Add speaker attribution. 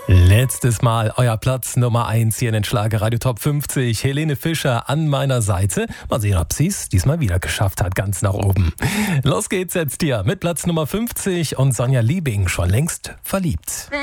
Speaker 1: Letztes Mal euer Platz Nummer 1 hier in den Schlagerradio Top 50. Helene Fischer an meiner Seite. Mal sehen, ob sie es diesmal wieder geschafft hat, ganz nach oben. Los geht's jetzt hier mit Platz Nummer 50 und Sonja Liebing, schon längst verliebt.